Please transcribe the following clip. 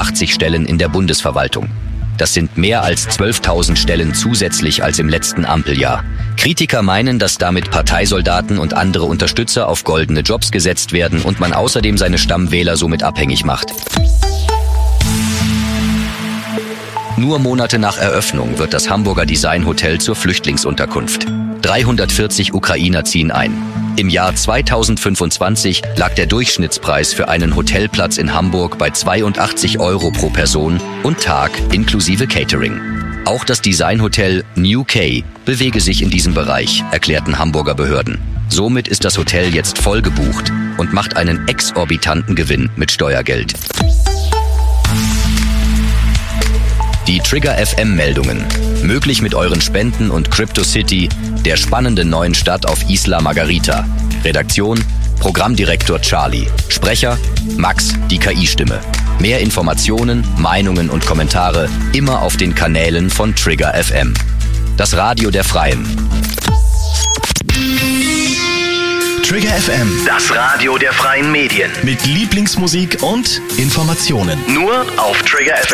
80 Stellen in der Bundesverwaltung. Das sind mehr als 12.000 Stellen zusätzlich als im letzten Ampeljahr. Kritiker meinen, dass damit Parteisoldaten und andere Unterstützer auf goldene Jobs gesetzt werden und man außerdem seine Stammwähler somit abhängig macht. Nur Monate nach Eröffnung wird das Hamburger Designhotel zur Flüchtlingsunterkunft. 340 Ukrainer ziehen ein. Im Jahr 2025 lag der Durchschnittspreis für einen Hotelplatz in Hamburg bei 82 € pro Person und Tag inklusive Catering. Auch das Designhotel New K bewege sich in diesem Bereich, erklärten Hamburger Behörden. Somit ist das Hotel jetzt voll gebucht und macht einen exorbitanten Gewinn mit Steuergeld. Die Trigger FM Meldungen. Möglich mit euren Spenden und CryptoCity, der spannenden neuen Stadt auf Isla Margarita. Redaktion: Programmdirektor Charlie. Sprecher: Max, die KI-Stimme. Mehr Informationen, Meinungen und Kommentare immer auf den Kanälen von Trigger FM. Das Radio der Freien. Trigger FM, Das Radio der freien Medien. mit Lieblingsmusik und Informationen. Nur auf Trigger FM.